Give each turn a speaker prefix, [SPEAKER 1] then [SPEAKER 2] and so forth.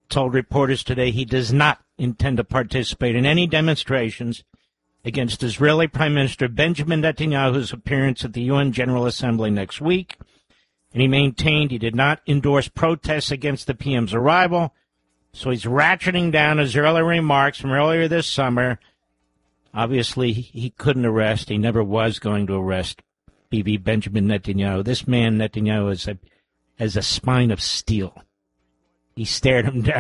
[SPEAKER 1] told reporters today he does not intend to participate in any demonstrations against Israeli Prime Minister Benjamin Netanyahu's appearance at the UN General Assembly next week. And he maintained he did not endorse protests against the PM's arrival. So he's ratcheting down his earlier remarks from earlier this summer. Obviously, he couldn't arrest. He never was going to arrest Bibi Benjamin Netanyahu. This man, Netanyahu, has a spine of steel. He stared him down.